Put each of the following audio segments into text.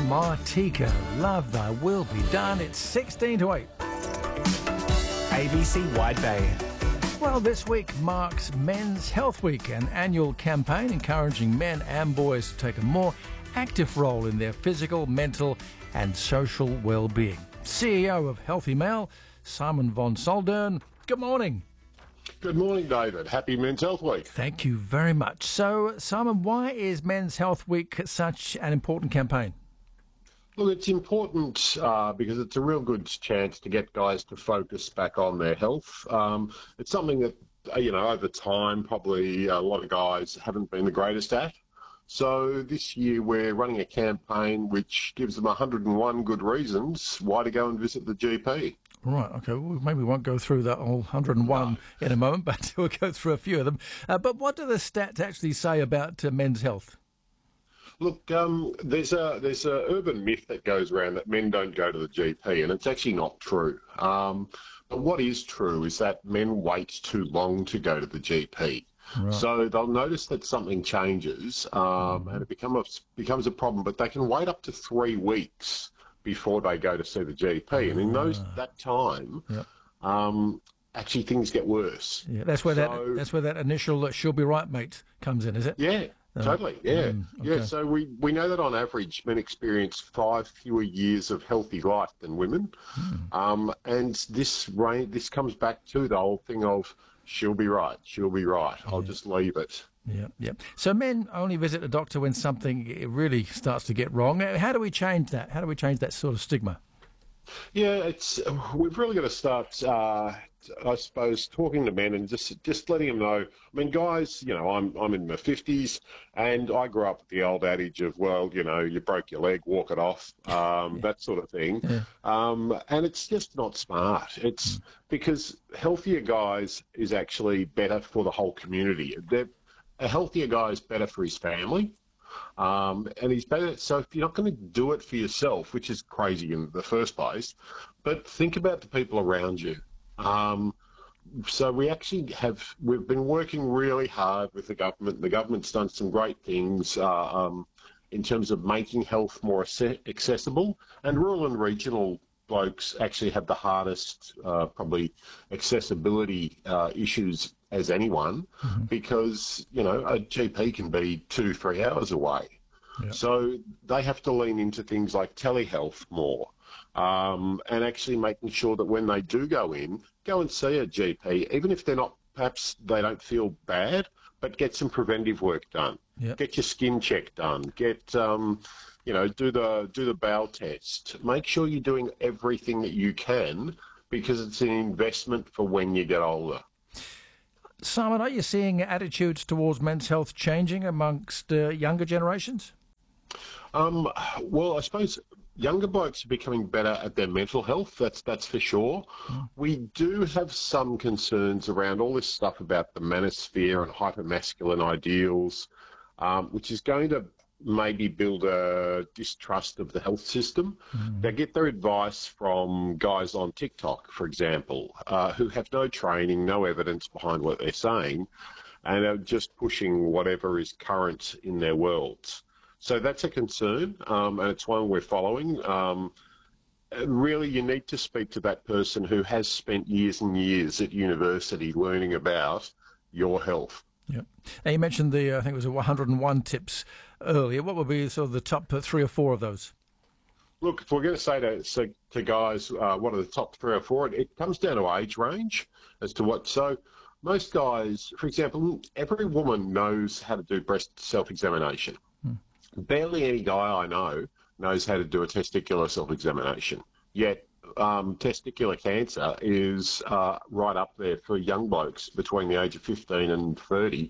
Martika, Love Thy Will Be Done. It's 16 to 8. ABC Wide Bay. Well, this week marks Men's Health Week, an annual campaign encouraging men and boys to take a more active role in their physical, mental and social well-being. CEO of Healthy Male, Simon von Soldern, good morning. Good morning, David. Happy Men's Health Week. Thank you very much. So, Simon, why is Men's Health Week such an important campaign? Look, it's important because it's a real good chance to get guys to focus back on their health. It's something that, over time, probably a lot of guys haven't been the greatest at. So this year we're running a campaign which gives them 101 good reasons why to go and visit the GP. Right, okay. Well, maybe we won't go through that all 101 in a moment, but we'll go through a few of them. But what do the stats actually say about men's health? Look, there's a urban myth that goes around that men don't go to the GP, and it's actually not true. But what is true is that men wait too long to go to the GP. Right. So they'll notice that something changes, and it becomes a problem, but they can wait up to 3 weeks before they go to see the GP. And in that time, actually things get worse. Yeah, that's where that initial "she'll be right, mate" comes in, is it? Yeah. Totally, yeah. Okay. Yeah, so we know that on average men experience 5 fewer years of healthy life than women. And this comes back to the whole thing of she'll be right, I'll just leave it. Yeah. So men only visit a doctor when something really starts to get wrong. How do we change that? How do we change that sort of stigma? Yeah, we've really got to start, I suppose, talking to men and just letting them know. I mean, guys, I'm in my 50s, and I grew up with the old adage of, well, you broke your leg, walk it off, that sort of thing. Yeah. And it's just not smart. It's because healthier guys is actually better for the whole community. A healthier guy is better for his family. And he's better. So if you're not going to do it for yourself, which is crazy in the first place, but think about the people around you. So we've been working really hard with the government. The government's done some great things in terms of making health more accessible, and rural and regional blokes actually have the hardest probably accessibility issues as anyone, because a GP can be 2-3 hours away. Yep. So they have to lean into things like telehealth more, and actually making sure that when they do go and see a GP, even if perhaps they don't feel bad, but get some preventive work done. Yep. Get your skin check done. Get do the bowel test. Make sure you're doing everything that you can, because it's an investment for when you get older. Simon, are you seeing attitudes towards men's health changing amongst younger generations? Well, I suppose younger blokes are becoming better at their mental health, that's for sure. We do have some concerns around all this stuff about the manosphere and hypermasculine ideals, which is going to maybe build a distrust of the health system. They get their advice from guys on TikTok, for example, who have no training, no evidence behind what they're saying, and are just pushing whatever is current in their worlds. So that's a concern, and it's one we're following. Really, you need to speak to that person who has spent years and years at university learning about your health. Yeah. Now you mentioned I think it was 101 tips earlier. What would be sort of the top 3 or 4 of those? Look, if we're going to say to guys what are the top 3 or 4, it comes down to age range as to what. So most guys, for example, every woman knows how to do breast self-examination. Barely any guy I know knows how to do a testicular self-examination. Yet testicular cancer is right up there for young blokes between the age of 15 and 30.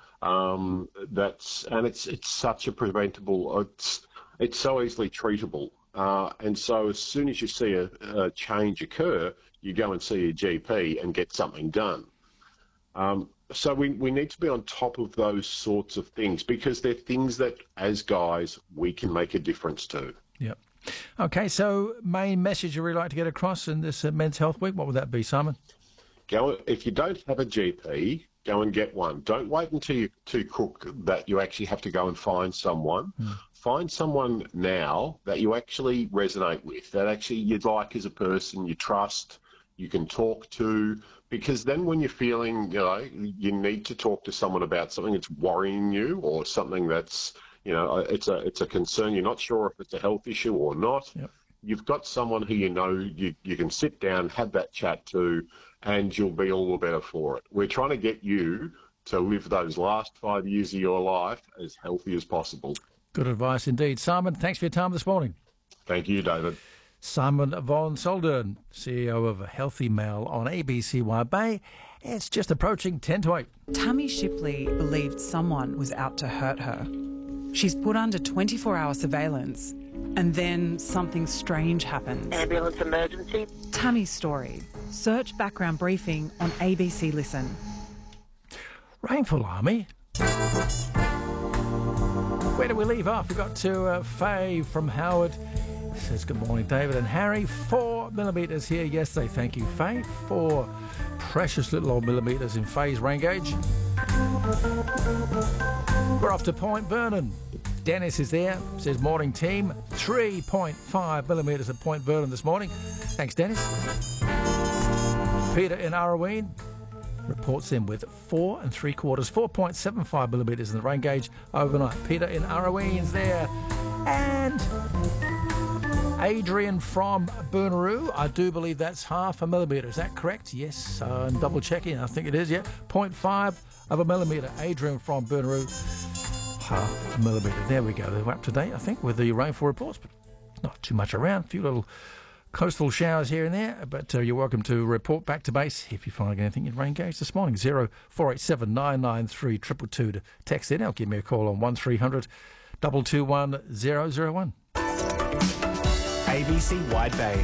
It's such a preventable. It's so easily treatable, and so as soon as you see a change occur, you go and see a GP and get something done. So we need to be on top of those sorts of things, because they're things that, as guys, we can make a difference to. Yep. Okay, so main message you really like to get across in this Men's Health Week, what would that be, Simon? If you don't have a GP, go and get one. Don't wait until you're too crook that you actually have to go and find someone. find someone now that you actually resonate with, that actually you'd like as a person, you trust, you can talk to, because then when you're feeling, you need to talk to someone about something that's worrying you or something that's, it's a concern, you're not sure if it's a health issue or not. Yep. You've got someone who you can sit down, have that chat to, and you'll be all the better for it. We're trying to get you to live those last 5 years of your life as healthy as possible. Good advice indeed. Simon, thanks for your time this morning. Thank you, David. Simon von Soldern, CEO of Healthy Mail on ABC Wide Bay. It's just approaching 10 to 8. Tammy Shipley believed someone was out to hurt her. She's put under 24-hour surveillance, and then something strange happens. Ambulance emergency. Tammy's story. Search background briefing on ABC Listen. Rainfall Army. Where do we leave off? We've got to Faye from Howard. Says good morning, David and Harry. 4 millimetres here yesterday. Thank you, Faye. 4 precious little old millimetres in Faye's rain gauge. We're off to Point Vernon. Dennis is there. Says morning team. 3.5 millimetres at Point Vernon this morning. Thanks, Dennis. Peter in Aroween reports in with 4 3/4, 4.75 millimetres in the rain gauge overnight. Peter in Aroween's there. And Adrian from Burnaroo, I do believe that's 0.5 millimetre. Is that correct? Yes, I'm double checking. I think it is, yeah. 0.5 millimetre. Adrian from Burnaroo, 0.5 millimetre. There we go. We're up to date, I think, with the rainfall reports, but not too much around. A few little coastal showers here and there, but you're welcome to report back to base if you find anything in rain gauge this morning. 0487 993 222 to text in. Or give me a call on 1300 221 001. ABC Wide Bay.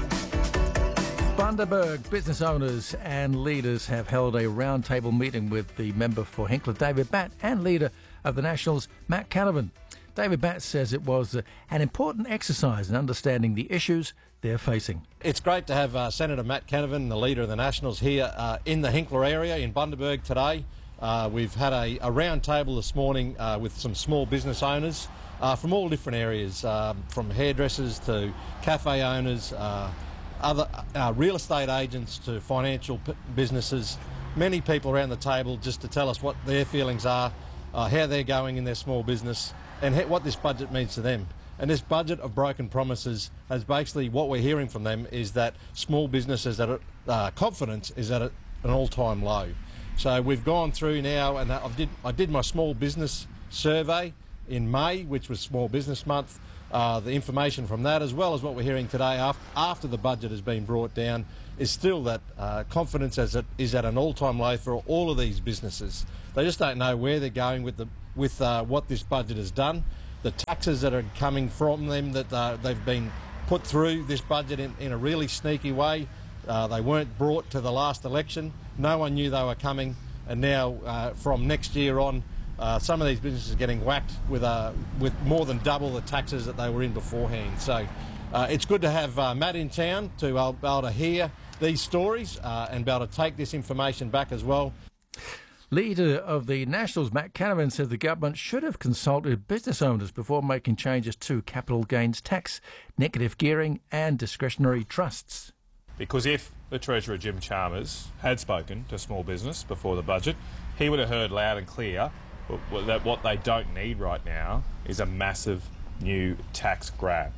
Bundaberg business owners and leaders have held a roundtable meeting with the member for Hinkler, David Batt, and leader of the Nationals, Matt Canavan. David Batt says it was an important exercise in understanding the issues they're facing. It's great to have Senator Matt Canavan, the leader of the Nationals, here in the Hinkler area in Bundaberg today. We've had a round table this morning with some small business owners from all different areas, from hairdressers to cafe owners, other real estate agents to financial businesses. Many people around the table just to tell us what their feelings are, how they're going in their small business, and what this budget means to them. And this budget of broken promises has basically, what we're hearing from them is that small businesses, confidence is at an all-time low. So we've gone through now, and I did my small business survey in May, which was Small Business Month. The information from that, as well as what we're hearing today after the budget has been brought down, is still that confidence is at an all-time low for all of these businesses. They just don't know where they're going with what this budget has done. The taxes that are coming from them, that they've been put through this budget in a really sneaky way. They weren't brought to the last election. No one knew they were coming, and now from next year on, some of these businesses are getting whacked with more than double the taxes that they were in beforehand. So it's good to have Matt in town to be able to hear these stories and be able to take this information back as well. Leader of the Nationals, Matt Canavan, said the government should have consulted business owners before making changes to capital gains tax, negative gearing and discretionary trusts. Because if the Treasurer, Jim Chalmers, had spoken to small business before the budget, he would have heard loud and clear that what they don't need right now is a massive new tax grab.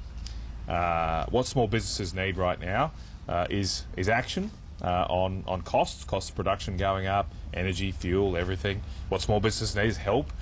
What small businesses need right now is action on costs of production going up, energy, fuel, everything. What small businesses need is help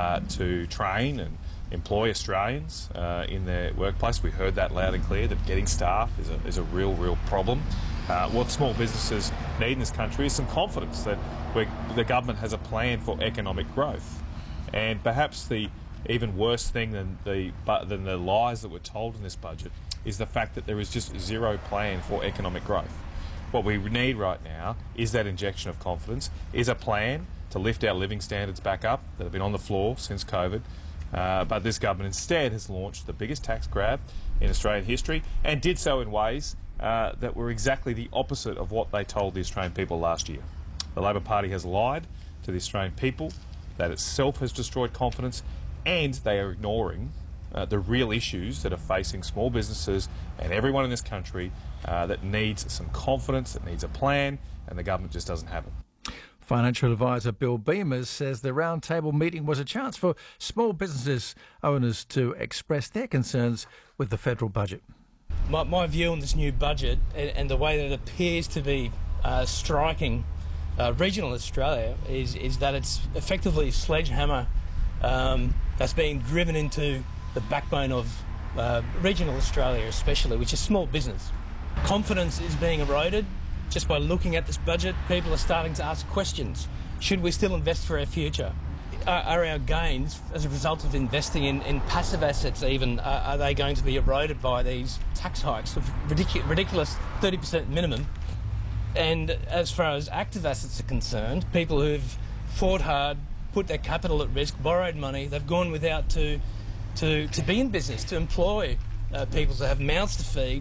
to train and employ Australians in their workplace. We heard that loud and clear, that getting staff is a real problem. What small businesses need in this country is some confidence that the government has a plan for economic growth. And perhaps the even worse thing than the lies that were told in this budget is the fact that there is just zero plan for economic growth. What we need right now is that injection of confidence, is a plan to lift our living standards back up that have been on the floor since COVID. But this government instead has launched the biggest tax grab in Australian history, and did so in ways that were exactly the opposite of what they told the Australian people last year. The Labor Party has lied to the Australian people, that itself has destroyed confidence, and they are ignoring the real issues that are facing small businesses and everyone in this country that needs some confidence, that needs a plan, and the government just doesn't have it. Financial advisor Bill Beamers says the roundtable meeting was a chance for small business owners to express their concerns with the federal budget. My view on this new budget and the way that it appears to be striking regional Australia is that it's effectively a sledgehammer that's being driven into the backbone of regional Australia especially, which is small business. Confidence is being eroded. Just by looking at this budget, people are starting to ask questions. Should we still invest for our future? Are our gains as a result of investing in passive assets even, are they going to be eroded by these tax hikes of ridiculous 30% minimum? And as far as active assets are concerned, people who've fought hard, put their capital at risk, borrowed money, they've gone without to be in business, to employ people, to have mouths to feed.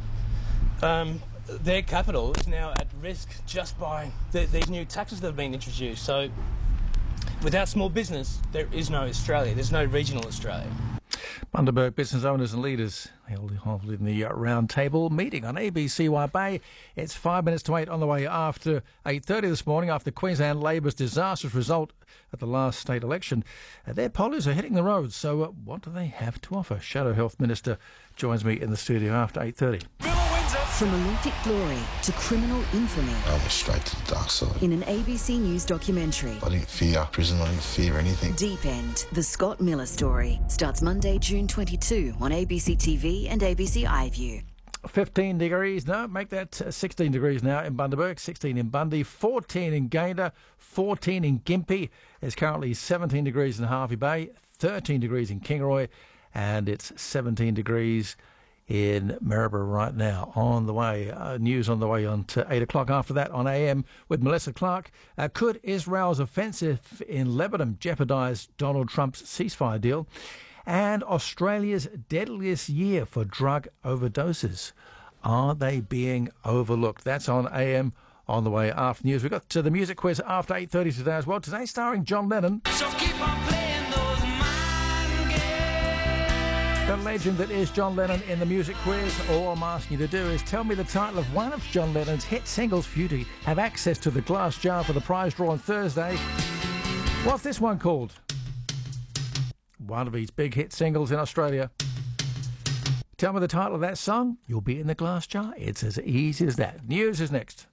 Their capital is now at risk just by these new taxes that have been introduced. So without small business, there is no Australia. There's no regional Australia. Bundaberg business owners and leaders held in the round table meeting on ABCY Bay. It's 5 minutes to 8 on the way after 8:30 this morning, after Queensland Labor's disastrous result at the last state election. Their pollers are hitting the road, so what do they have to offer? Shadow Health Minister joins me in the studio after 8:30. From Olympic glory to criminal infamy. I was straight to the dark side. In an ABC News documentary. I didn't fear prison, I didn't fear anything. Deep End, the Scott Miller story, starts Monday, June 22 on ABC TV and ABC iView. 15 degrees, no, make that 16 degrees now in Bundaberg, 16 in Bundy, 14 in Gayndah, 14 in Gympie. It's currently 17 degrees in Harvey Bay, 13 degrees in Kingaroy, and it's 17 degrees in Maryborough right now. On the way, news on the way on to 8 o'clock. After that on AM with Melissa Clark. Could Israel's offensive in Lebanon jeopardise Donald Trump's ceasefire deal? And Australia's deadliest year for drug overdoses. Are they being overlooked? That's on AM on the way after news. We've got the music quiz after 8:30 today as well. Today starring John Lennon. So keep on playing those mind games. The legend that is John Lennon in the music quiz. All I'm asking you to do is tell me the title of one of John Lennon's hit singles for you to have access to the glass jar for the prize draw on Thursday. What's this one called? One of his big hit singles in Australia. Tell me the title of that song, you'll be in the glass jar. It's as easy as that. News is next.